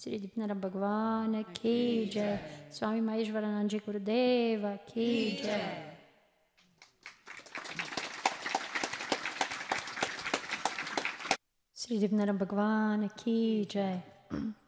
Sri Dipnara Bhagwan ki jai. Swami Maheshwaranand Ji Gurudeva ki jai. Sri Dipnara Bhagwan ki jai.